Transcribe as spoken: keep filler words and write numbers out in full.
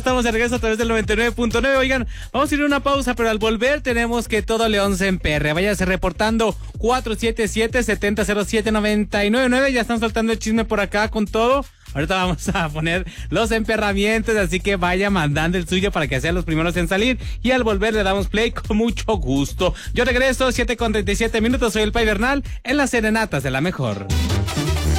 Estamos de regreso a través del noventa y nueve punto nueve. Oigan, vamos a ir a una pausa, pero al volver tenemos que todo León se emperre. Váyase reportando cuatro siete siete, siete cero cero siete, nueve nueve nueve. Ya están soltando el chisme por acá con todo. Ahorita vamos a poner los emperramientos, así que vaya mandando el suyo para que sean los primeros en salir. Y al volver le damos play con mucho gusto. Yo regreso, siete con treinta y siete minutos. Soy el Pai Bernal en las Serenatas de la Mejor.